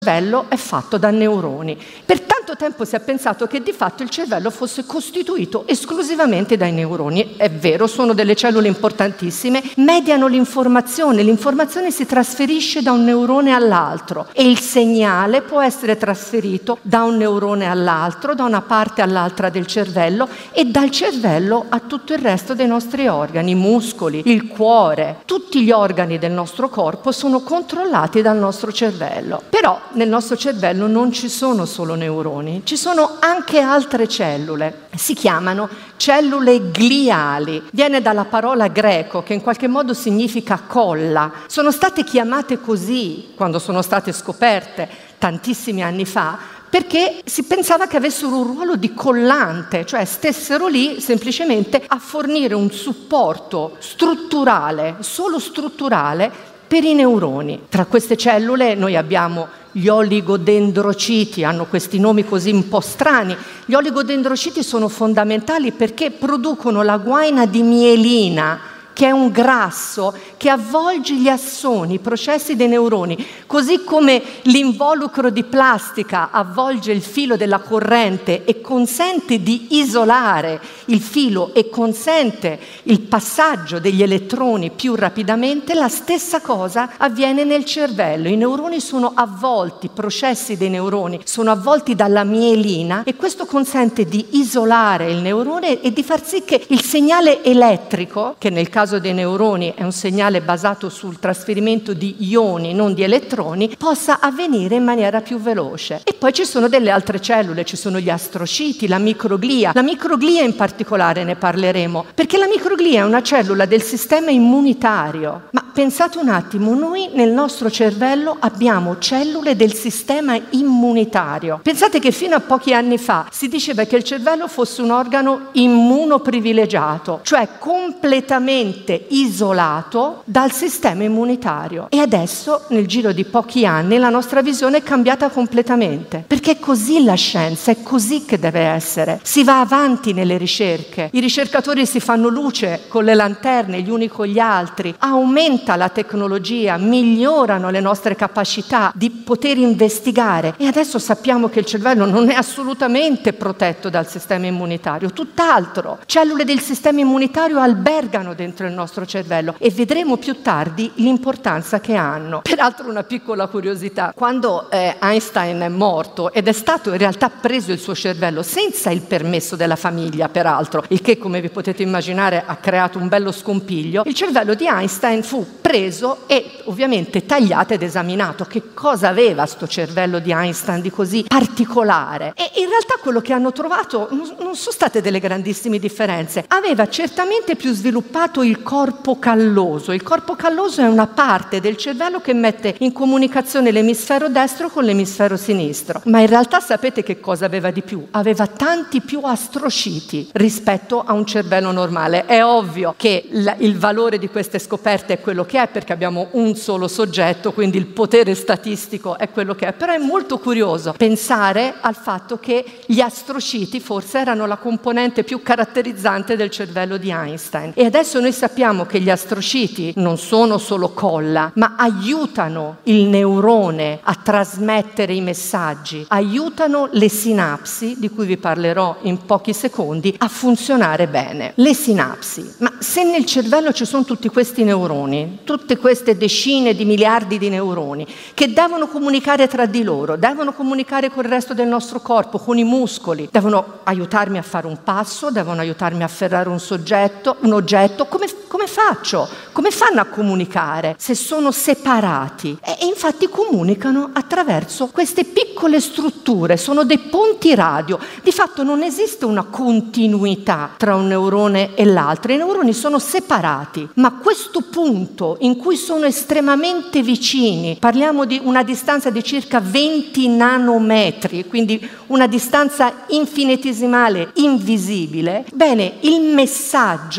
cervello è fatto da neuroni. Per tanto tempo si è pensato che di fatto il cervello fosse costituito esclusivamente dai neuroni. È vero, sono delle cellule importantissime, mediano l'informazione si trasferisce da un neurone all'altro e il segnale può essere trasferito da un neurone all'altro, da una parte all'altra del cervello e dal cervello a tutto il resto dei nostri organi, i muscoli, il cuore. Tutti gli organi del nostro corpo sono controllati dal nostro cervello. Però nel nostro cervello non ci sono solo neuroni, ci sono anche altre cellule. Si chiamano cellule gliali. Viene dalla parola greco che in qualche modo significa colla. Sono state chiamate così quando sono state scoperte tantissimi anni fa, perché si pensava che avessero un ruolo di collante, cioè stessero lì semplicemente a fornire un supporto strutturale, solo strutturale, per i neuroni. Tra queste cellule noi abbiamo gli oligodendrociti, hanno questi nomi così un po' strani. Gli oligodendrociti sono fondamentali perché producono la guaina di mielina, che è un grasso che avvolge gli assoni, i processi dei neuroni, così come l'involucro di plastica avvolge il filo della corrente e consente di isolare il filo e consente il passaggio degli elettroni più rapidamente. La stessa cosa avviene nel cervello. I neuroni sono avvolti, i processi dei neuroni sono avvolti dalla mielina e questo consente di isolare il neurone e di far sì che il segnale elettrico, che nel caso dei neuroni è un segnale basato sul trasferimento di ioni, non di elettroni, possa avvenire in maniera più veloce. E poi ci sono delle altre cellule, ci sono gli astrociti, la microglia. La microglia in particolare ne parleremo, perché la microglia è una cellula del sistema immunitario. Ma pensate un attimo, noi nel nostro cervello abbiamo cellule del sistema immunitario. Pensate che fino a pochi anni fa si diceva che il cervello fosse un organo immunoprivilegiato, cioè completamente isolato dal sistema immunitario. E adesso, nel giro di pochi anni, la nostra visione è cambiata completamente, perché è così la scienza, è così che deve essere. Si va avanti nelle ricerche, i ricercatori si fanno luce con le lanterne gli uni con gli altri, aumenta la tecnologia, migliorano le nostre capacità di poter investigare e adesso sappiamo che il cervello non è assolutamente protetto dal sistema immunitario, tutt'altro. Cellule del sistema immunitario albergano dentro il nostro cervello e vedremo più tardi l'importanza che hanno. Peraltro una piccola curiosità, quando Einstein è morto ed è stato in realtà preso il suo cervello senza il permesso della famiglia, peraltro, il che come vi potete immaginare ha creato un bello scompiglio, il cervello di Einstein fu preso e ovviamente tagliato ed esaminato. Che cosa aveva sto cervello di Einstein di così particolare? E in realtà quello che hanno trovato non sono state delle grandissime differenze. Aveva certamente più sviluppato il corpo calloso. Il corpo calloso è una parte del cervello che mette in comunicazione l'emisfero destro con l'emisfero sinistro. Ma in realtà sapete che cosa aveva di più? Aveva tanti più astrociti rispetto a un cervello normale. È ovvio che il valore di queste scoperte è quello che è, perché abbiamo un solo soggetto, quindi il potere statistico è quello che è. Però è molto curioso pensare al fatto che gli astrociti forse erano la componente più caratterizzante del cervello di Einstein. E adesso noi sappiamo che gli astrociti non sono solo colla, ma aiutano il neurone a trasmettere i messaggi, aiutano le sinapsi, di cui vi parlerò in pochi secondi, a funzionare bene. Le sinapsi. Ma se nel cervello ci sono tutti questi neuroni, tutte queste decine di miliardi di neuroni che devono comunicare tra di loro, devono comunicare con il resto del nostro corpo, con i muscoli, devono aiutarmi a fare un passo, devono aiutarmi a afferrare un oggetto, come faccio? Come fanno a comunicare se sono separati? E infatti comunicano attraverso queste piccole strutture, sono dei ponti radio. Di fatto non esiste una continuità tra un neurone e l'altro, i neuroni sono separati, ma questo punto in cui sono estremamente vicini, parliamo di una distanza di circa 20 nanometri, quindi una distanza infinitesimale, invisibile, bene, il messaggio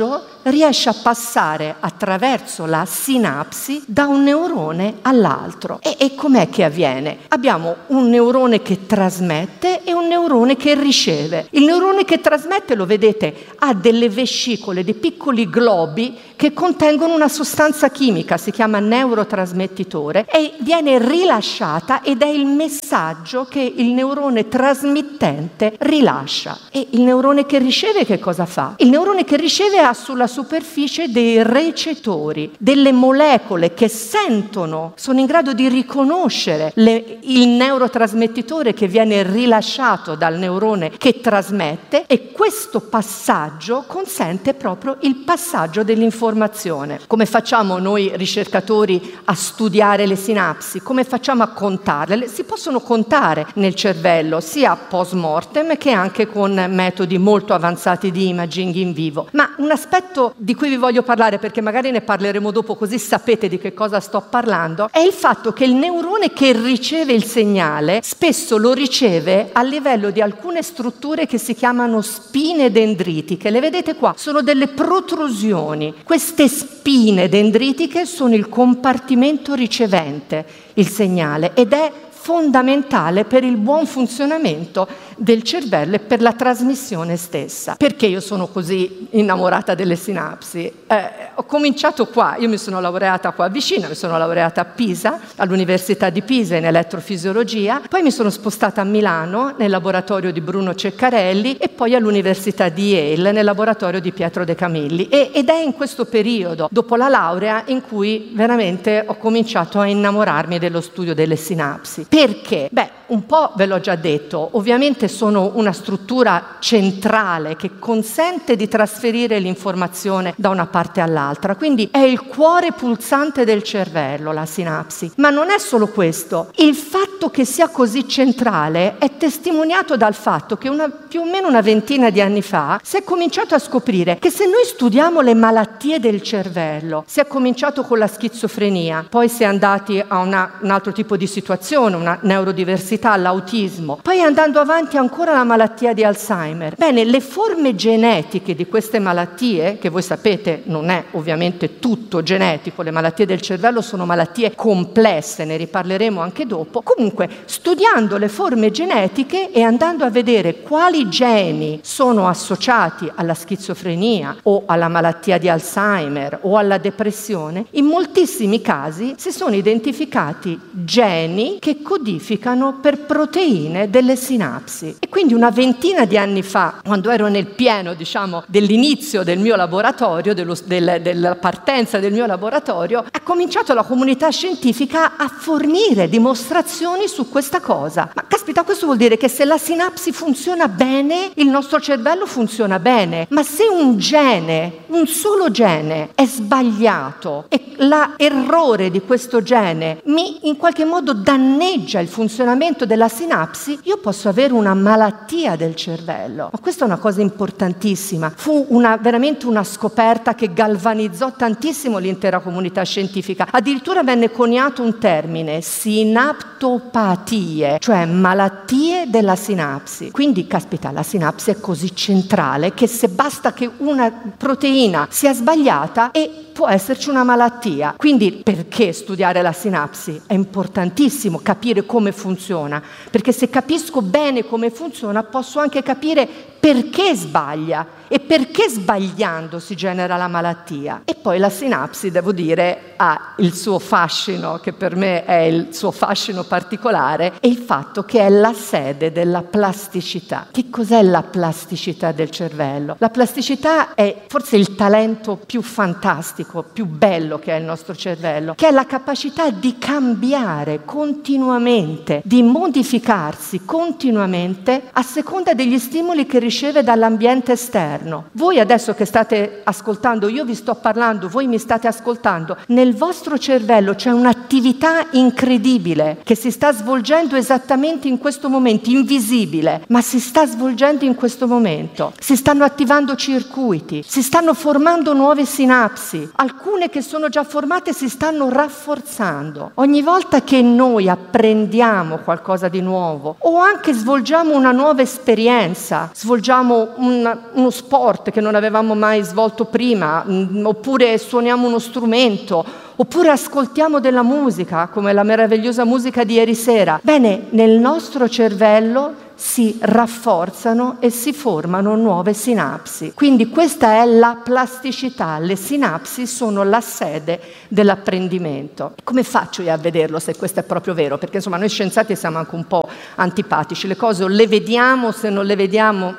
riesce a passare attraverso la sinapsi da un neurone all'altro. E com'è che avviene? Abbiamo un neurone che trasmette e un neurone che riceve. Il neurone che trasmette, lo vedete, ha delle vescicole, dei piccoli globi che contengono una sostanza chimica, si chiama neurotrasmettitore, e viene rilasciata ed è il messaggio che il neurone trasmittente rilascia. E il neurone che riceve che cosa fa? Il neurone che riceve ha sulla superficie dei recettori, delle molecole che sentono, sono in grado di riconoscere il neurotrasmettitore che viene rilasciato dal neurone che trasmette, e questo passaggio consente proprio il passaggio dell'informazione. Come facciamo noi ricercatori a studiare le sinapsi? Come facciamo a contarle? Si possono contare nel cervello sia post mortem che anche con metodi molto avanzati di imaging in vivo. Ma un aspetto di cui vi voglio parlare, perché magari ne parleremo dopo così sapete di che cosa sto parlando, è il fatto che il neurone che riceve il segnale spesso lo riceve a livello di alcune strutture che si chiamano spine dendritiche. Le vedete qua? Sono delle protrusioni. Queste spine dendritiche sono il compartimento ricevente il segnale ed è fondamentale per il buon funzionamento del cervello e per la trasmissione stessa. Perché io sono così innamorata delle sinapsi? Ho cominciato qua, io mi sono laureata qua vicino, mi sono laureata a Pisa, all'Università di Pisa in elettrofisiologia, poi mi sono spostata a Milano nel laboratorio di Bruno Ceccarelli e poi all'Università di Yale nel laboratorio di Pietro De Camilli. Ed è in questo periodo, dopo la laurea, in cui veramente ho cominciato a innamorarmi dello studio delle sinapsi. Perché? Beh, un po' ve l'ho già detto, ovviamente sono una struttura centrale che consente di trasferire l'informazione da una parte all'altra, quindi è il cuore pulsante del cervello, la sinapsi. Ma non è solo questo, il fatto che sia così centrale è testimoniato dal fatto che più o meno una ventina di anni fa si è cominciato a scoprire che se noi studiamo le malattie del cervello, si è cominciato con la schizofrenia, poi si è andati a un altro tipo di situazione, una neurodiversità, l'autismo, poi andando avanti ancora la malattia di Alzheimer. Bene, le forme genetiche di queste malattie, che voi sapete non è ovviamente tutto genetico, le malattie del cervello sono malattie complesse, ne riparleremo anche dopo. Comunque, studiando le forme genetiche e andando a vedere quali geni sono associati alla schizofrenia o alla malattia di Alzheimer o alla depressione, in moltissimi casi si sono identificati geni che codificano per proteine delle sinapsi. E quindi una ventina di anni fa, quando ero nel pieno, dell'inizio del mio laboratorio, della partenza del mio laboratorio, ha cominciato la comunità scientifica a fornire dimostrazioni su questa cosa. Ma caspita, questo vuol dire che se la sinapsi funziona bene, il nostro cervello funziona bene. Ma se un solo gene è sbagliato e l'errore di questo gene in qualche modo danneggia il funzionamento della sinapsi, io posso avere una malattia del cervello. Ma questa è una cosa importantissima. Fu veramente una scoperta che galvanizzò tantissimo l'intera comunità scientifica. Addirittura venne coniato un termine, sinaptopatie, cioè malattie della sinapsi. Quindi, caspita, la sinapsi è così centrale che se basta che una proteina sia sbagliata e può esserci una malattia. Quindi perché studiare la sinapsi? È importantissimo capire come funziona, perché se capisco bene come funziona posso anche capire perché sbaglia e perché sbagliando si genera la malattia. E poi la sinapsi, devo dire, ha il suo fascino, che per me è il suo fascino particolare, e il fatto che è la sede della plasticità. Che cos'è la plasticità del cervello? La plasticità è forse il talento più fantastico, più bello che ha il nostro cervello, che è la capacità di cambiare continuamente, di modificarsi continuamente a seconda degli stimoli che riceve dall'ambiente esterno. Voi adesso che state ascoltando, io vi sto parlando, voi mi state ascoltando, nel vostro cervello c'è un'attività incredibile che si sta svolgendo esattamente in questo momento, invisibile, ma si sta svolgendo in questo momento. Si stanno attivando circuiti, si stanno formando nuove sinapsi, alcune che sono già formate si stanno rafforzando. Ogni volta che noi apprendiamo qualcosa di nuovo o anche svolgiamo una nuova esperienza, svolgiamo svolgiamo uno sport che non avevamo mai svolto prima, oppure suoniamo uno strumento, oppure ascoltiamo della musica, come la meravigliosa musica di ieri sera. Bene, nel nostro cervello si rafforzano e si formano nuove sinapsi. Quindi questa è la plasticità. Le sinapsi sono la sede dell'apprendimento. Come faccio io a vederlo se questo è proprio vero? Perché insomma noi scienziati siamo anche un po' antipatici, le cose o le vediamo, se non le vediamo,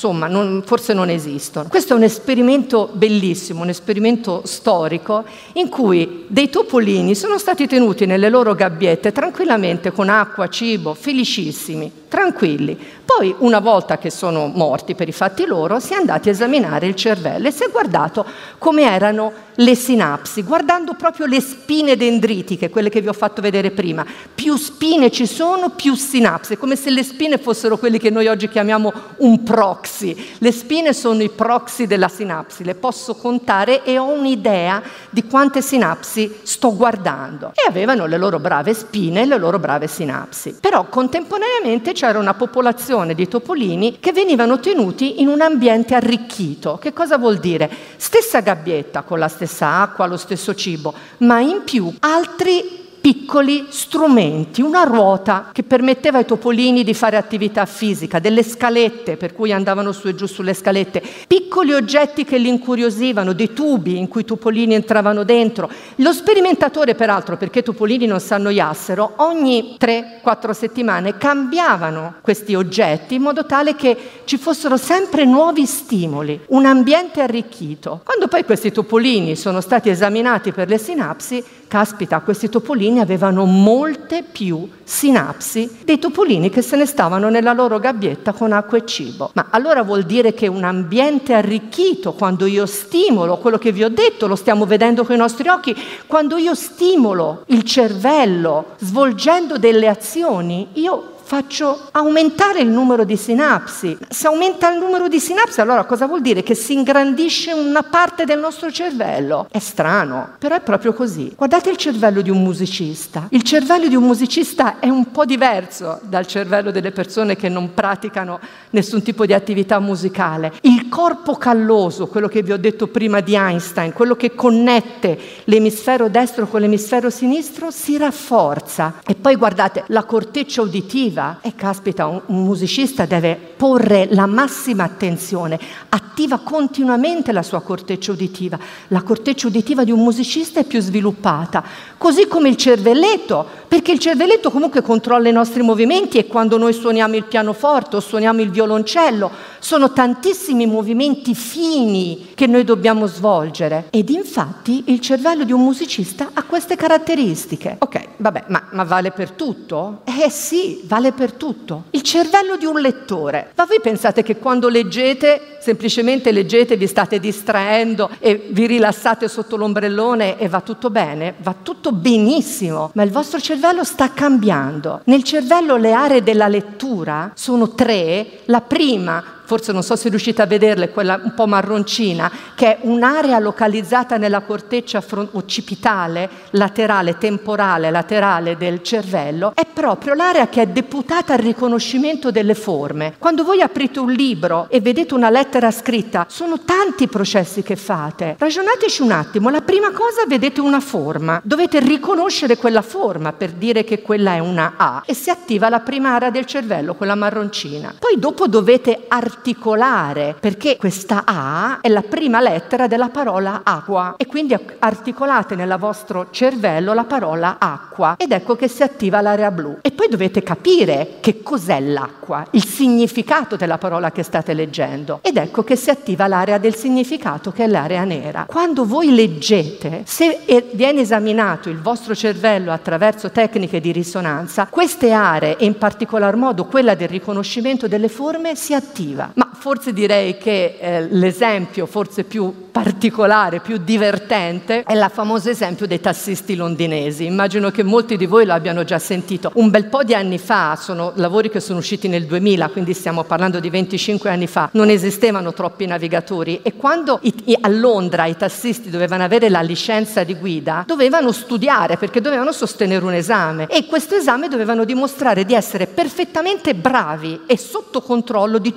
forse non esistono. Questo è un esperimento bellissimo, un esperimento storico in cui dei topolini sono stati tenuti nelle loro gabbiette tranquillamente con acqua, cibo, felicissimi, tranquilli. Poi, una volta che sono morti per i fatti loro, si è andati a esaminare il cervello e si è guardato come erano le sinapsi, guardando proprio le spine dendritiche, quelle che vi ho fatto vedere prima. Più spine ci sono, più sinapsi, come se le spine fossero quelli che noi oggi chiamiamo un proxy. Le spine sono i proxy della sinapsi, le posso contare e ho un'idea di quante sinapsi sto guardando. E avevano le loro brave spine e le loro brave sinapsi. Però contemporaneamente c'era una popolazione di topolini che venivano tenuti in un ambiente arricchito. Che cosa vuol dire? Stessa gabbietta con la stessa acqua, lo stesso cibo, ma in più altri piccoli strumenti, una ruota che permetteva ai topolini di fare attività fisica, delle scalette per cui andavano su e giù sulle scalette, piccoli oggetti che li incuriosivano, dei tubi in cui i topolini entravano dentro. Lo sperimentatore, peraltro, perché i topolini non si annoiassero, ogni 3-4 settimane cambiavano questi oggetti in modo tale che ci fossero sempre nuovi stimoli, un ambiente arricchito. Quando poi questi topolini sono stati esaminati per le sinapsi, caspita, questi topolini avevano molte più sinapsi dei topolini che se ne stavano nella loro gabbietta con acqua e cibo. Ma allora vuol dire che un ambiente arricchito, quando io stimolo quello che vi ho detto, lo stiamo vedendo con i nostri occhi, quando io stimolo il cervello svolgendo delle azioni, io faccio aumentare il numero di sinapsi. Se aumenta il numero di sinapsi, allora cosa vuol dire? Che si ingrandisce una parte del nostro cervello. È strano, però è proprio così. Guardate il cervello di un musicista. Il cervello di un musicista è un po' diverso dal cervello delle persone che non praticano nessun tipo di attività musicale. Il corpo calloso, quello che vi ho detto prima di Einstein, quello che connette l'emisfero destro con l'emisfero sinistro, si rafforza. E poi guardate, la corteccia uditiva. E caspita, un musicista deve porre la massima attenzione, attiva continuamente la sua corteccia uditiva. La corteccia uditiva di un musicista è più sviluppata, così come il cervelletto, perché il cervelletto comunque controlla i nostri movimenti e quando noi suoniamo il pianoforte o suoniamo il violoncello, sono tantissimi movimenti fini che noi dobbiamo svolgere. Ed infatti il cervello di un musicista ha queste caratteristiche. Ok, vabbè, ma vale per tutto? Sì, vale per tutto. Il cervello di un lettore. Ma voi pensate che quando leggete, semplicemente leggete, vi state distraendo e vi rilassate sotto l'ombrellone e va tutto bene? Va tutto benissimo, ma il vostro cervello sta cambiando. Nel cervello le aree della lettura sono 3. La prima, forse non so se riuscite a vederle, quella un po' marroncina, che è un'area localizzata nella corteccia occipitale, laterale, temporale, laterale del cervello, è proprio l'area che è deputata al riconoscimento delle forme. Quando voi aprite un libro e vedete una lettera scritta, sono tanti i processi che fate. Ragionateci un attimo, la prima cosa vedete una forma, dovete riconoscere quella forma per dire che quella è una A e si attiva la prima area del cervello, quella marroncina. Poi dopo dovete articolare, perché questa A è la prima lettera della parola acqua e quindi articolate nel vostro cervello la parola acqua ed ecco che si attiva l'area blu. E poi dovete capire che cos'è l'acqua, il significato della parola che state leggendo ed ecco che si attiva l'area del significato che è l'area nera. Quando voi leggete, se viene esaminato il vostro cervello attraverso tecniche di risonanza, queste aree e in particolar modo quella del riconoscimento delle forme si attiva. Ma forse direi che l'esempio forse più particolare, più divertente è il famoso esempio dei tassisti londinesi. Immagino che molti di voi lo abbiano già sentito. Un bel po' di anni fa, sono lavori che sono usciti nel 2000, quindi stiamo parlando di 25 anni fa, non esistevano troppi navigatori e quando a Londra i tassisti dovevano avere la licenza di guida, dovevano studiare perché dovevano sostenere un esame e questo esame dovevano dimostrare di essere perfettamente bravi e sotto controllo di tutte le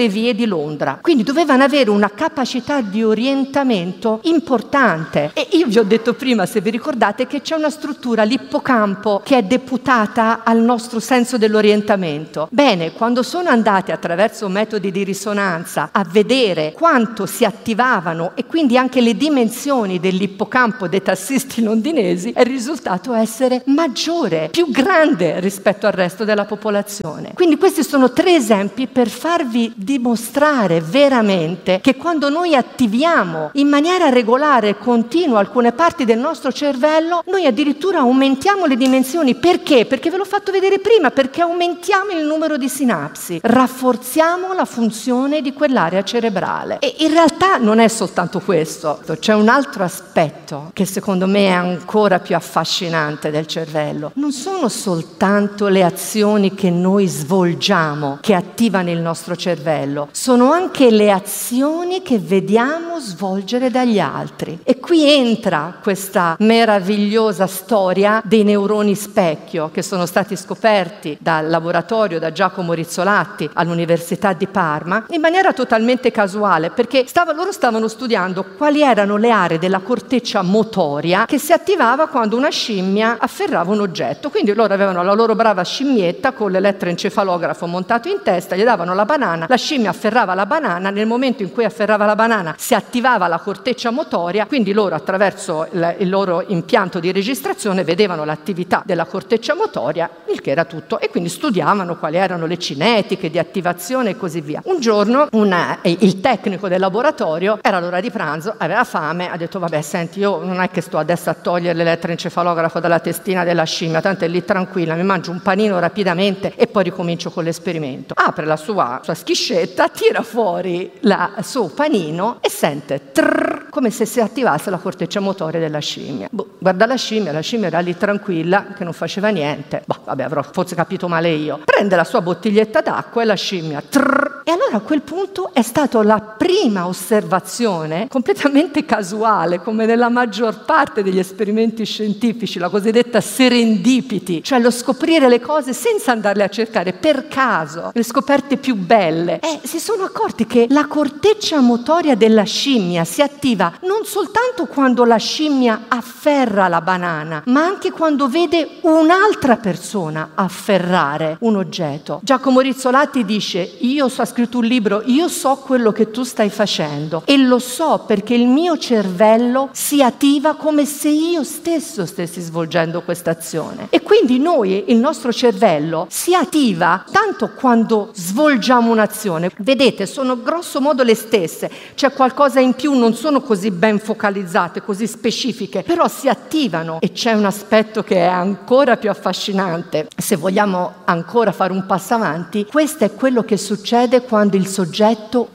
le vie di Londra, quindi dovevano avere una capacità di orientamento importante. E io vi ho detto prima, se vi ricordate, che c'è una struttura, l'ippocampo, che è deputata al nostro senso dell'orientamento. Bene, quando sono andate attraverso metodi di risonanza a vedere quanto si attivavano e quindi anche le dimensioni dell'ippocampo dei tassisti londinesi, è risultato essere maggiore, più grande rispetto al resto della popolazione. Quindi questi sono 3 esempi per farvi dimostrare veramente che quando noi attiviamo in maniera regolare e continua alcune parti del nostro cervello, noi addirittura aumentiamo le dimensioni. Perché? Perché ve l'ho fatto vedere prima, perché aumentiamo il numero di sinapsi, rafforziamo la funzione di quell'area cerebrale. E in realtà non è soltanto questo, c'è un altro aspetto che secondo me è ancora più affascinante del cervello. Non sono soltanto le azioni che noi svolgiamo che attivano il nostro cervello, sono anche le azioni che vediamo svolgere dagli altri. E qui entra questa meravigliosa storia dei neuroni specchio che sono stati scoperti dal laboratorio da Giacomo Rizzolatti all'Università di Parma in maniera totalmente casuale, perché loro stavano studiando quali erano le aree della corteccia motoria che si attivava quando una scimmia afferrava un oggetto. Quindi loro avevano la loro brava scimmietta con l'elettroencefalografo montato in testa, gli davano la banana, la scimmia afferrava la banana, nel momento in cui afferrava la banana si attivava la corteccia motoria, quindi loro attraverso il loro impianto di registrazione vedevano l'attività della corteccia motoria, il che era tutto, e quindi studiavano quali erano le cinetiche di attivazione e così via. Un giorno il tecnico del laboratorio, era l'ora di pranzo, aveva fame, ha detto vabbè senti, io non è che sto adesso a togliere l'elettroencefalografo dalla testina della scimmia, tanto è lì tranquilla, mi mangio un panino rapidamente e poi ricomincio con l'esperimento. Apre la sua schiscetta, tira fuori il suo panino e sente trrr, come se si attivasse la corteccia motoria della scimmia. Guarda la scimmia era lì tranquilla, che non faceva niente. Vabbè, avrò forse capito male io. Prende la sua bottiglietta d'acqua e la scimmia trrr. E allora a quel punto è stata la prima osservazione completamente casuale, come nella maggior parte degli esperimenti scientifici, la cosiddetta serendipity, cioè lo scoprire le cose senza andarle a cercare, per caso, le scoperte più belle. E si sono accorti che la corteccia motoria della scimmia si attiva non soltanto quando la scimmia afferra la banana, ma anche quando vede un'altra persona afferrare un oggetto. Giacomo Rizzolatti dice: ha scritto un libro, io so quello che tu stai facendo e lo so perché il mio cervello si attiva come se io stesso stessi svolgendo questa azione. E quindi il nostro cervello si attiva tanto quando svolgiamo un'azione. Vedete, sono grosso modo le stesse, c'è qualcosa in più, non sono così ben focalizzate, così specifiche, però si attivano. E c'è un aspetto che è ancora più affascinante, se vogliamo ancora fare un passo avanti. Questo è quello che succede quando il soggetto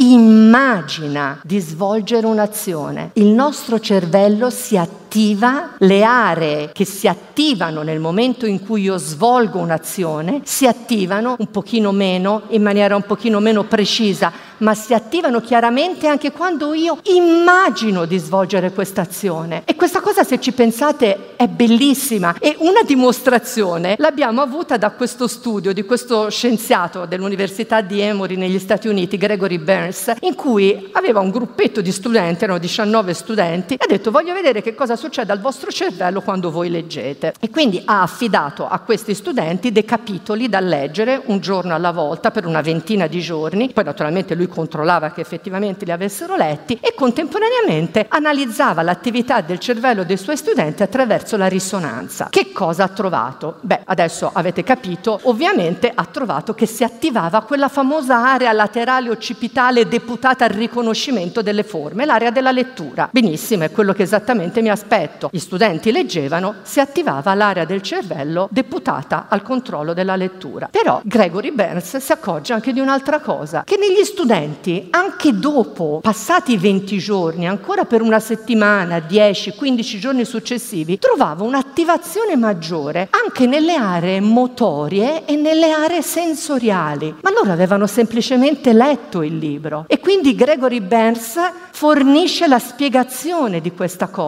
immagina di svolgere un'azione. Il nostro cervello si attiva, le aree che si attivano nel momento in cui io svolgo un'azione si attivano un pochino meno, in maniera un pochino meno precisa, ma si attivano chiaramente anche quando io immagino di svolgere questa azione. E questa cosa, se ci pensate, è bellissima. E una dimostrazione l'abbiamo avuta da questo studio di questo scienziato dell'Università di Emory negli Stati Uniti, Gregory Burns, in cui aveva un gruppetto di studenti, erano 19 studenti, e ha detto: voglio vedere che cosa succede al vostro cervello quando voi leggete. E quindi ha affidato a questi studenti dei capitoli da leggere un giorno alla volta per una ventina di giorni. Poi naturalmente lui controllava che effettivamente li avessero letti e contemporaneamente analizzava l'attività del cervello dei suoi studenti attraverso la risonanza. Che cosa ha trovato? Adesso avete capito, ovviamente ha trovato che si attivava quella famosa area laterale occipitale deputata al riconoscimento delle forme, l'area della lettura. Benissimo, è quello che esattamente mi aspetto. Gli studenti leggevano, si attivava l'area del cervello deputata al controllo della lettura. Però Gregory Burns si accorge anche di un'altra cosa, che negli studenti, anche dopo passati 20 giorni, ancora per una settimana, 10, 15 giorni successivi, trovava un'attivazione maggiore anche nelle aree motorie e nelle aree sensoriali. Ma loro avevano semplicemente letto il libro. E quindi Gregory Burns fornisce la spiegazione di questa cosa, che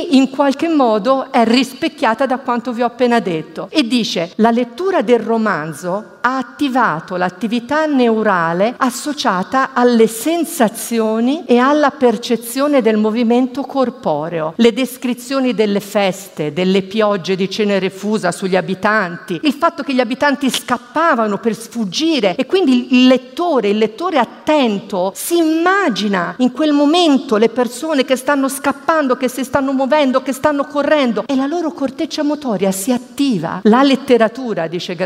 qui in qualche modo è rispecchiata da quanto vi ho appena detto. E dice: la lettura del romanzo ha attivato l'attività neurale associata alle sensazioni e alla percezione del movimento corporeo. Le descrizioni delle feste, delle piogge di cenere fusa sugli abitanti, il fatto che gli abitanti scappavano per sfuggire, e quindi il lettore attento si immagina in quel momento le persone che stanno scappando, che si stanno muovendo, che stanno correndo, e la loro corteccia motoria si attiva. La letteratura, dice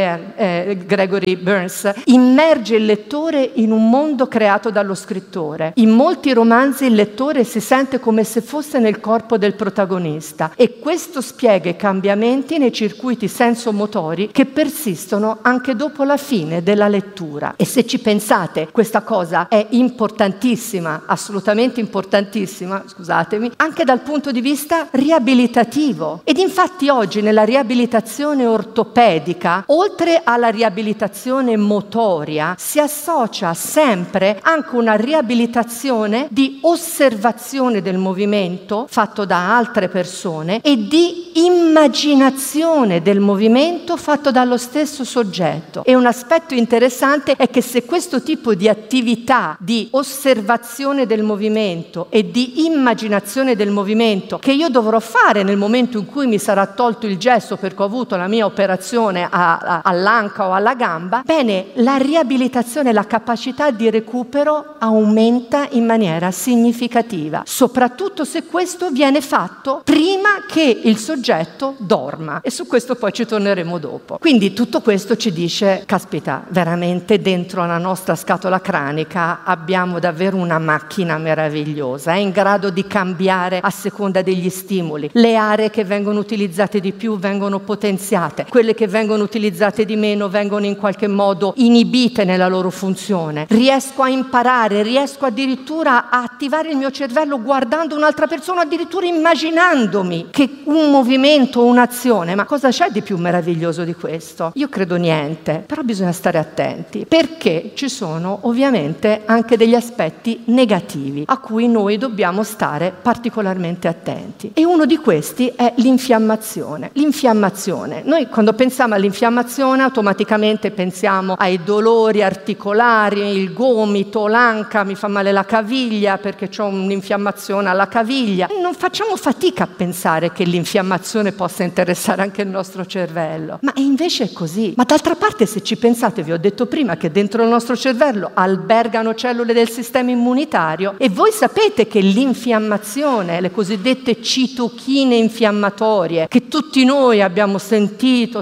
Gregory Burns, immerge il lettore in un mondo creato dallo scrittore. In molti romanzi il lettore si sente come se fosse nel corpo del protagonista, e questo spiega i cambiamenti nei circuiti sensomotori che persistono anche dopo la fine della lettura. E se ci pensate, questa cosa è importantissima, assolutamente importantissima, scusatemi, anche dal punto di vista riabilitativo. Ed infatti oggi nella riabilitazione ortopedica, oltre alla riabilitazione motoria, si associa sempre anche una riabilitazione di osservazione del movimento fatto da altre persone e di immaginazione del movimento fatto dallo stesso soggetto. E un aspetto interessante è che se questo tipo di attività di osservazione del movimento e di immaginazione del movimento che io dovrò fare nel momento in cui mi sarà tolto il gesso perché ho avuto la mia operazione all'anca o alla gamba, bene, la riabilitazione, la capacità di recupero aumenta in maniera significativa, soprattutto se questo viene fatto prima che il soggetto dorma, e su questo poi ci torneremo dopo. Quindi tutto questo ci dice: caspita, veramente dentro la nostra scatola cranica abbiamo davvero una macchina meravigliosa, è in grado di cambiare a seconda degli stimoli. Le aree che vengono utilizzate di più vengono potenziate, quelle che vengono utilizzate di meno vengono in qualche modo inibite nella loro funzione. Riesco a imparare, riesco addirittura a attivare il mio cervello guardando un'altra persona, addirittura immaginandomi che un movimento, un'azione. Ma cosa c'è di più meraviglioso di questo? Io credo niente, però bisogna stare attenti, perché ci sono ovviamente anche degli aspetti negativi a cui noi dobbiamo stare particolarmente attenti, e uno di questi è l'infiammazione. L'infiammazione, noi quando pensiamo all'infiammazione automaticamente pensiamo ai dolori articolari, il gomito, l'anca, mi fa male la caviglia perché ho un'infiammazione alla caviglia. Non facciamo fatica a pensare che l'infiammazione possa interessare anche il nostro cervello, ma invece è così. Ma d'altra parte, se ci pensate, vi ho detto prima che dentro il nostro cervello albergano cellule del sistema immunitario, e voi sapete che l'infiammazione, le cosiddette citochine infiammatorie, che tutti noi abbiamo sentito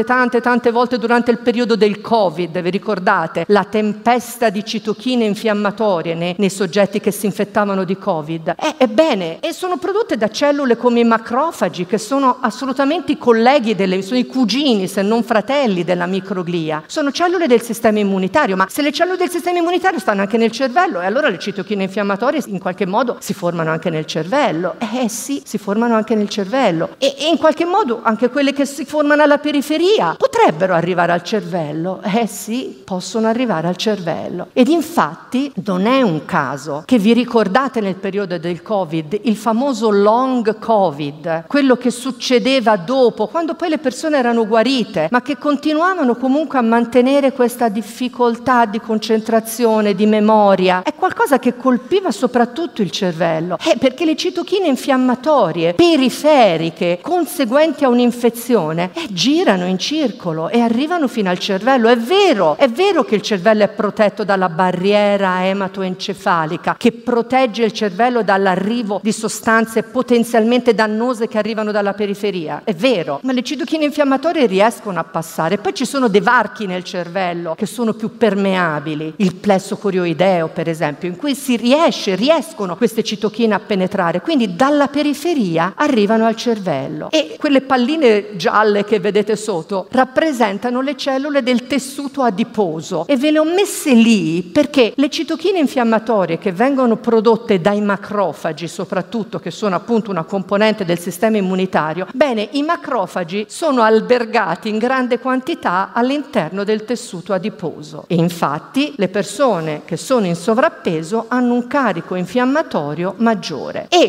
tante volte durante il periodo del Covid, vi ricordate? La tempesta di citochine infiammatorie nei soggetti che si infettavano di Covid. Ebbene, e sono prodotte da cellule come i macrofagi, che sono assolutamente i colleghi, sono i cugini, se non fratelli, della microglia. Sono cellule del sistema immunitario, ma se le cellule del sistema immunitario stanno anche nel cervello, e allora le citochine infiammatorie in qualche modo si formano anche nel cervello. Sì, si formano anche nel cervello. E in qualche modo anche quelle che si formano alla periferia potrebbero arrivare al cervello. Sì, possono arrivare al cervello. Ed infatti non è un caso che vi ricordate nel periodo del Covid il famoso long Covid, quello che succedeva dopo, quando poi le persone erano guarite, ma che continuavano comunque a mantenere questa difficoltà di concentrazione, di memoria. È qualcosa che colpiva soprattutto il cervello, perché le citochine infiammatorie periferiche conseguenti a un'infezione girano in circolo e arrivano fino al cervello. È vero che il cervello è protetto dalla barriera ematoencefalica che protegge il cervello dall'arrivo di sostanze potenzialmente dannose che arrivano dalla periferia, è vero, ma le citochine infiammatorie riescono a passare. Poi ci sono dei varchi nel cervello che sono più permeabili, il plesso corioideo per esempio, in cui riescono queste citochine a penetrare, quindi dalla periferia arrivano al cervello. E quelle palline gialle che vedete sotto rappresentano le cellule del tessuto adiposo, e ve le ho messe lì perché le citochine infiammatorie che vengono prodotte dai macrofagi, soprattutto, che sono appunto una componente del sistema immunitario, bene, i macrofagi sono albergati in grande quantità all'interno del tessuto adiposo, e infatti le persone che sono in sovrappeso hanno un carico infiammatorio maggiore, e queste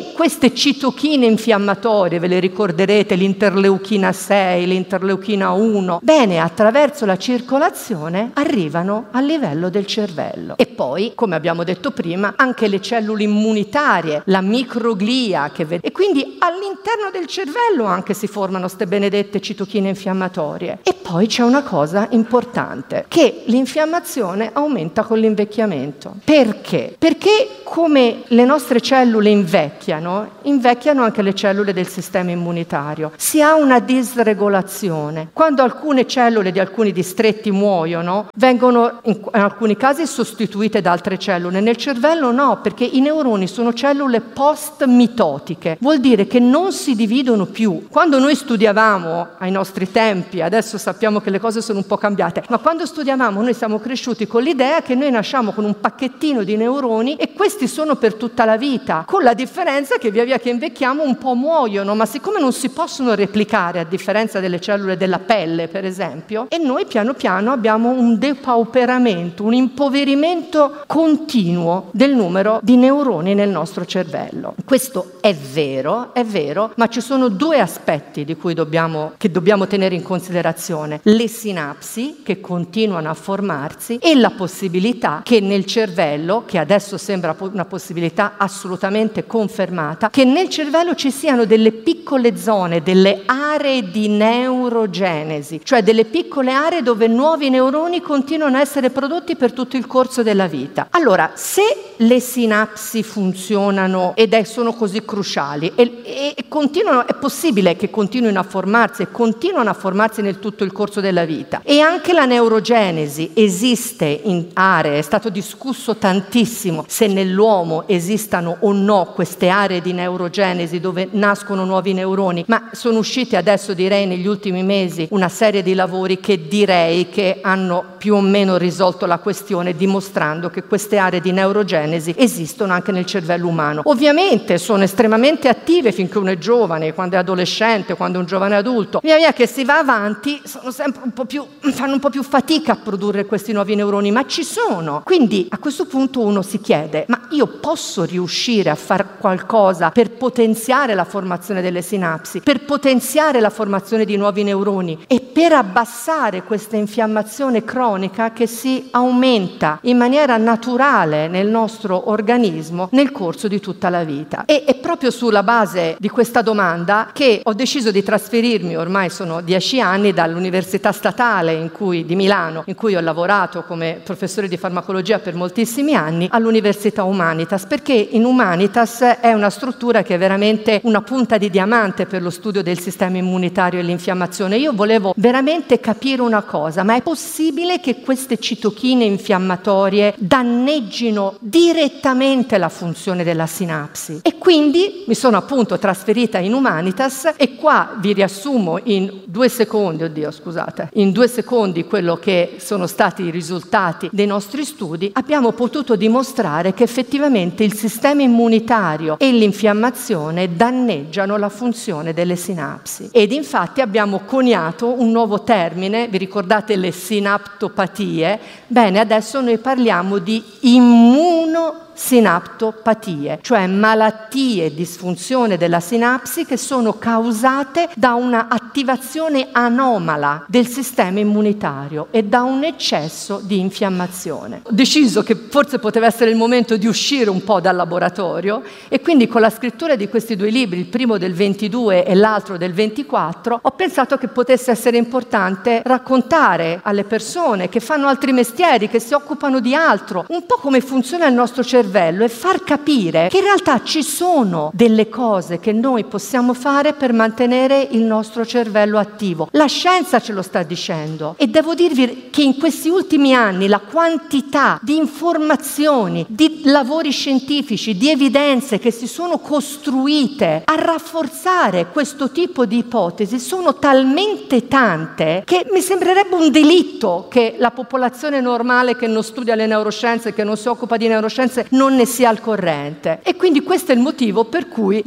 queste citochine infiammatorie, ve le ricorderete, l'interleuchina 6, l'interleuchina 1, bene, attraverso la circolazione arrivano al livello del cervello. E poi, come abbiamo detto prima, anche le cellule immunitarie, la microglia e quindi all'interno del cervello anche si formano ste benedette citochine infiammatorie. E poi c'è una cosa importante, che l'infiammazione aumenta con l'invecchiamento. Perché? Perché come le nostre cellule invecchiano anche le cellule del sistema immunitario. Si ha una disregolazione. Quando alcune cellule di alcuni distretti muoiono, vengono in alcuni casi sostituite da altre cellule. Nel cervello no, perché i neuroni sono cellule post-mitotiche. Vuol dire che non si dividono più. Quando noi studiavamo ai nostri tempi, adesso sappiamo che le cose sono un po' cambiate, ma quando studiavamo noi siamo cresciuti con l'idea che noi nasciamo con un pacchettino di neuroni e questi sono per tutta la vita, con la differenza che via via che invecchiamo un po' muoiono, ma siccome non si possono replicare, a differenza delle cellule della pelle per esempio, e noi piano piano abbiamo un depauperamento, un impoverimento continuo del numero di neuroni nel nostro cervello. Questo è vero, ma ci sono due aspetti che dobbiamo tenere in considerazione: le sinapsi che continuano a formarsi e la possibilità che nel cervello, che adesso sembra una possibilità assolutamente confermata, che nel cervello ci siano delle piccole zone, delle aree di neurogenesi, cioè delle piccole aree dove nuovi neuroni continuano a essere prodotti per tutto il corso della vita. Allora, se le sinapsi funzionano sono così cruciali e continuano, è possibile che continuino a formarsi e continuano a formarsi nel tutto il corso della vita, e anche la neurogenesi esiste in aree, è stato discusso tantissimo se nell'uomo esistano o no queste aree di neurogenesi dove nascono nuovi neuroni, ma sono usciti adesso, direi negli ultimi mesi, una serie di lavori che direi che hanno più o meno risolto la questione, dimostrando che queste aree di neurogenesi esistono anche nel cervello umano. Ovviamente sono estremamente attive finché uno è giovane, quando è adolescente, quando è un giovane adulto. Via via che si va avanti sono sempre fanno un po' più fatica a produrre questi nuovi neuroni, ma ci sono. Quindi a questo punto uno si chiede: ma io posso riuscire a fare qualcosa per potenziare la formazione delle sinapsi, per potenziare la formazione di nuovi neuroni e per abbassare questa infiammazione cronica che si aumenta in maniera naturale nel nostro organismo nel corso di tutta la vita? E è proprio sulla base di questa domanda che ho deciso di trasferirmi, ormai sono 10 anni, dall'Università Statale di Milano, in cui ho lavorato come professore di farmacologia per moltissimi anni, all'Università Humanitas, perché in Humanitas è una struttura che è veramente una punta di diamante per lo studio del sistema immunitario e l'infiammazione. Io volevo veramente capire una cosa: ma è possibile che queste citochine infiammatorie danneggino direttamente la funzione della sinapsi? E quindi mi sono appunto trasferita in Humanitas, e qua vi riassumo in 2 secondi quello che sono stati i risultati dei nostri studi. Abbiamo potuto dimostrare che effettivamente il sistema immunitario e l'infiammazione danneggiano la funzione delle sinapsi, ed infatti abbiamo coniato un nuovo termine. Vi ricordate le sinaptopatie? Bene, adesso noi parliamo di immunosinaptopatie, cioè malattie e disfunzione della sinapsi che sono causate da una attivazione anomala del sistema immunitario e da un eccesso di infiammazione. Ho deciso che forse poteva essere il momento di uscire un po' dal laboratorio, e quindi con la scrittura di questi 2 libri, il primo del 22 e l'altro del 24, ho pensato che potesse essere importante raccontare alle persone che fanno altri mestieri, che si occupano di altro, un po' come funziona il nostro cervello, e far capire che in realtà ci sono delle cose che noi possiamo fare per mantenere il nostro cervello attivo. La scienza ce lo sta dicendo, e devo dirvi che in questi ultimi anni la quantità di informazioni, di lavori scientifici, di evidenze che si sono costruite a rafforzare questo tipo di ipotesi sono talmente tante che mi sembrerebbe un delitto che la popolazione normale che non studia le neuroscienze, che non si occupa di neuroscienze, non ne sia al corrente. E quindi questo è il motivo per cui,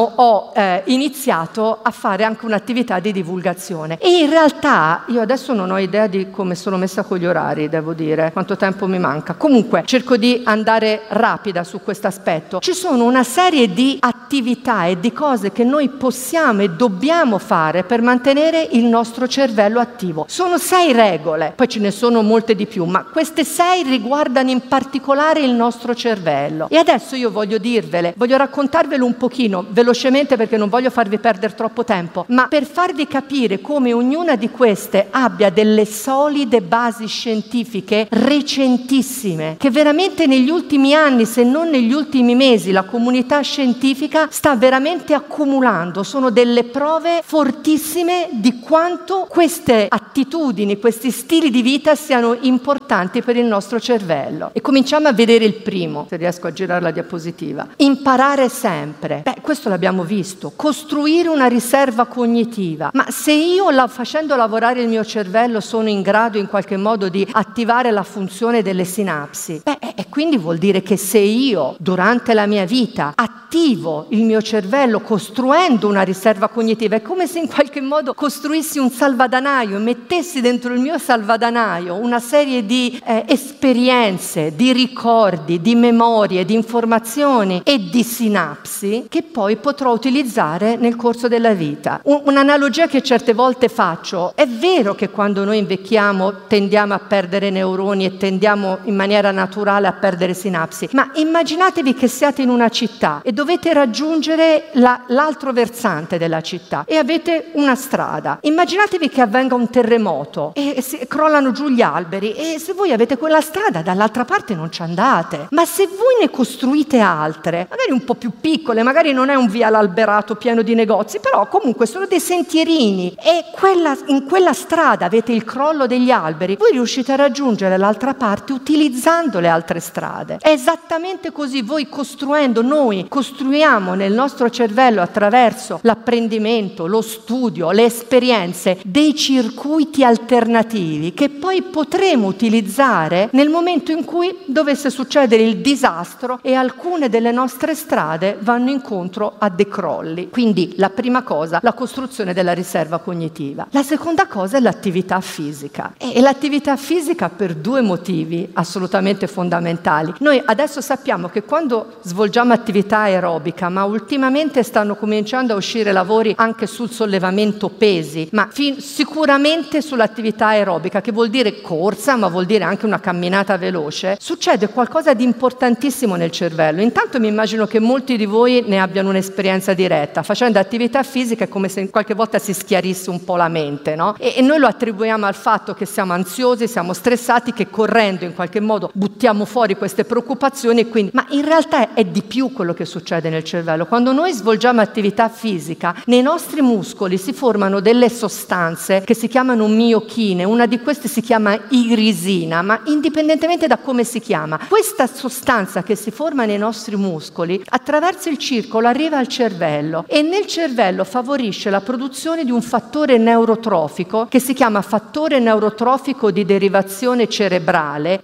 ho iniziato a fare anche un'attività di divulgazione. E in realtà io adesso non ho idea di come sono messa con gli orari, devo dire, quanto tempo mi manca. Comunque cerco di andare rapida su questo aspetto. Ci sono una serie di attività e di cose che noi possiamo e dobbiamo fare per mantenere il nostro cervello attivo. Sono 6 regole, poi ce ne sono molte di più, ma queste 6 riguardano in particolare il nostro cervello. E adesso io voglio raccontarvelo un pochino velocemente perché non voglio farvi perdere troppo tempo, ma per farvi capire come ognuna di queste abbia delle solide basi scientifiche recentissime, che veramente negli ultimi anni, se non negli ultimi mesi, la comunità scientifica sta veramente accumulando. Sono delle prove fortissime di quanto queste attitudini, questi stili di vita siano importanti per il nostro cervello. E cominciamo a vedere il primo, se riesco a girare la diapositiva. Imparare sempre. Questo l'abbiamo visto. Costruire una riserva cognitiva. Ma se io facendo lavorare il mio cervello sono in grado in qualche modo di attivare la funzione delle sinapsi, e quindi vuol dire che se io durante la mia vita attivo il mio cervello costruendo una riserva cognitiva, è come se in qualche modo costruissi un salvadanaio e mettessi dentro il mio salvadanaio una serie di esperienze, di ricordi, di memorie, di informazioni e di sinapsi che poi potrò utilizzare nel corso della vita. Un'analogia che certe volte faccio: è vero che quando noi invecchiamo tendiamo a perdere neuroni e tendiamo in maniera naturale a perdere sinapsi, ma immaginatevi che siate in una città e dovete raggiungere l'altro versante della città e avete una strada. Immaginatevi che avvenga un terremoto e crollano giù gli alberi, e se voi avete quella strada dall'altra parte non ci andate, ma se voi ne costruite altre, magari un po' più piccole, magari non è un viale alberato pieno di negozi, però comunque sono dei sentierini, e in quella strada avete il crollo degli alberi, voi riuscite a raggiungere l'altra parte utilizzando le altre strade. È esattamente così. Noi costruiamo nel nostro cervello, attraverso l'apprendimento, lo studio, le esperienze, dei circuiti alternativi che poi potremo utilizzare nel momento in cui dovesse succedere il disastro e alcune delle nostre strade vanno incontro a dei crolli. Quindi la prima cosa, la costruzione della riserva cognitiva. La seconda cosa è l'attività fisica, e l'attività fisica per 2 motivi assolutamente fondamentali. Noi adesso sappiamo che quando svolgiamo attività aerobica, ma ultimamente stanno cominciando a uscire lavori anche sul sollevamento pesi, ma sicuramente sull'attività aerobica, che vuol dire corsa, ma vuol dire anche una camminata veloce, succede qualcosa di importantissimo nel cervello. Intanto mi immagino che molti di voi ne abbiano un'esperienza diretta. Facendo attività fisica è come se qualche volta si schiarisse un po' la mente, no? E noi lo attribuiamo al fatto che siamo ansiosi, siamo stressati, che correndo in qualche modo buttiamo fuori queste preoccupazioni, ma in realtà è di più quello che succede nel cervello. Quando noi svolgiamo attività fisica, nei nostri muscoli si formano delle sostanze che si chiamano miochine. Una di queste si chiama irisina, ma indipendentemente da come si chiama, questa sostanza che si forma nei nostri muscoli attraverso il circolo arriva al cervello, e nel cervello favorisce la produzione di un fattore neurotrofico che si chiama fattore neurotrofico di derivazione cerebrale,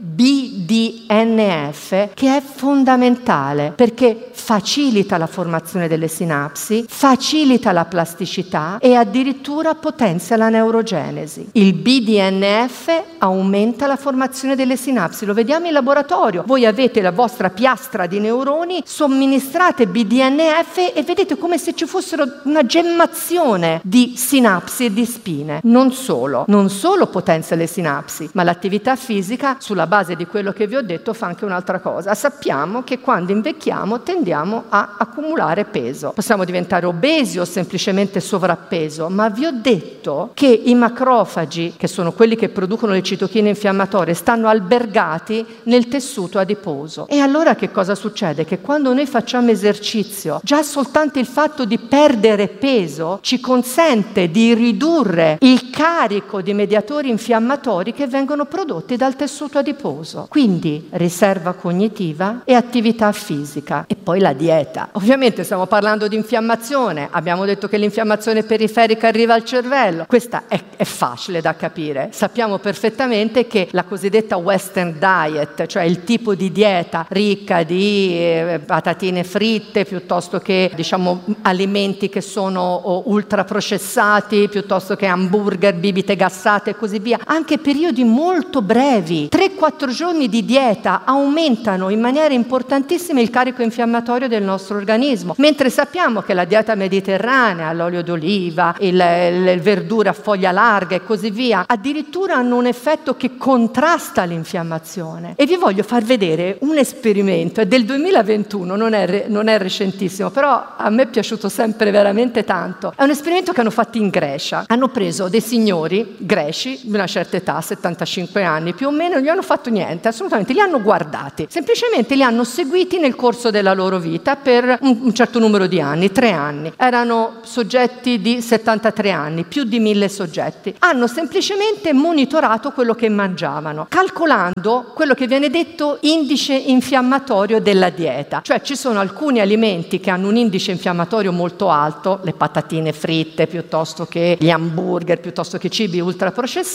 BDNF, che è fondamentale perché facilita la formazione delle sinapsi, facilita la plasticità e addirittura potenzia la neurogenesi. Il BDNF aumenta la formazione delle sinapsi, lo vediamo in laboratorio. Voi avete la vostra piastra di neuroni, somministrate BDNF e vedete come se ci fossero una gemmazione di sinapsi e di spine. Non solo potenzia le sinapsi, ma l'attività fisica, sulla base di quello che vi ho detto, fa anche un'altra cosa. Sappiamo che quando invecchiamo tendiamo a accumulare peso. Possiamo diventare obesi o semplicemente sovrappeso, ma vi ho detto che i macrofagi, che sono quelli che producono le citochine infiammatorie, stanno albergati nel tessuto adiposo. E allora che cosa succede? Che quando noi facciamo esercizio, già soltanto il fatto di perdere peso ci consente di ridurre il carico di mediatori infiammatori che vengono prodotti dal tessuto adiposo. Quindi quindi riserva cognitiva e attività fisica. E poi la dieta. Ovviamente stiamo parlando di infiammazione, abbiamo detto che l'infiammazione periferica arriva al cervello. Questa è facile da capire. Sappiamo perfettamente che la cosiddetta Western diet, cioè il tipo di dieta ricca di patatine fritte piuttosto che alimenti che sono ultraprocessati, piuttosto che hamburger, bibite gassate e così via, anche periodi molto brevi, 3-4 giorni di dieta aumentano in maniera importantissima il carico infiammatorio del nostro organismo, mentre sappiamo che la dieta mediterranea, l'olio d'oliva, le verdure a foglia larga e così via, addirittura hanno un effetto che contrasta l'infiammazione. E vi voglio far vedere un esperimento, è del 2021, non è recentissimo, però a me è piaciuto sempre veramente tanto. È un esperimento che hanno fatto in Grecia. Hanno preso dei signori greci di una certa età, 75 anni più o meno, non gli hanno fatto niente, assolutamente, li hanno guardati, semplicemente li hanno seguiti nel corso della loro vita per un certo numero di anni, 3 anni. Erano soggetti di 73 anni, più di 1000 soggetti. Hanno semplicemente monitorato quello che mangiavano, calcolando quello che viene detto indice infiammatorio della dieta. Cioè ci sono alcuni alimenti che hanno un indice infiammatorio molto alto, le patatine fritte piuttosto che gli hamburger, piuttosto che cibi ultraprocessati,